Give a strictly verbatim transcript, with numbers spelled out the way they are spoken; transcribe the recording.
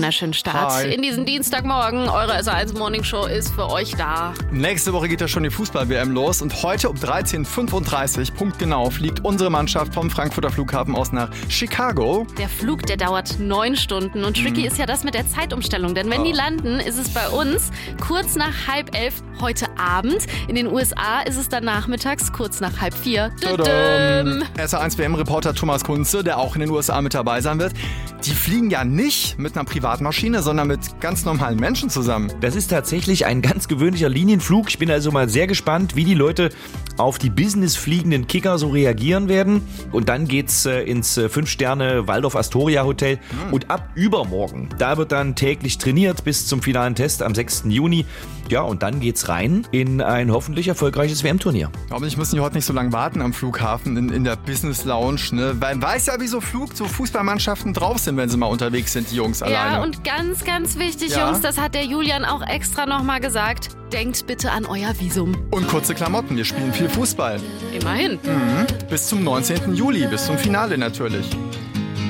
wunderschönen Start. Hi. In diesem Dienstagmorgen, eure S eins Morning Show ist für euch da. Nächste Woche geht ja schon die Fußball-W M los und heute um dreizehn Uhr fünfunddreißig punktgenau fliegt unsere Mannschaft vom Frankfurter Flughafen aus nach Chicago. Der Flug, der dauert neun Stunden und tricky mhm. ist ja das mit der Zeitumstellung, denn wenn oh. die landen, ist es bei uns kurz nach halb elf heute Abend. In den U S A ist es dann nachmittags kurz nach halb vier. S eins W M-Reporter Thomas Kunze, der auch in den U S A mit dabei sein wird. Die fliegen ja nicht mit einer Privatmaschine, sondern mit ganz normalen Menschen zusammen. Das ist tatsächlich ein ganz gewöhnlicher Linienflug. Ich bin also mal sehr gespannt, wie die Leute auf die businessfliegenden Kicker so reagieren werden. Und dann geht's äh, ins äh, fünf Sterne Waldorf Astoria Hotel. Mhm. Und ab übermorgen, da wird dann täglich trainiert bis zum finalen Test am sechsten Juni. Ja, und dann geht's rein in ein hoffentlich erfolgreiches W M-Turnier. Hoffentlich müssen die heute nicht so lange warten am Flughafen in, in der Business Lounge, ne? Weil man weiß ja, wie so Flug, so Fußballmannschaften drauf sind, wenn sie mal unterwegs sind, die Jungs alleine. Ja, und ganz, ganz wichtig, ja? Jungs, das hat der Julian auch extra nochmal gesagt. Denkt bitte an euer Visum. Und kurze Klamotten, wir spielen viel Fußball. Immerhin. Mhm. Bis zum neunzehnten Juli, bis zum Finale natürlich.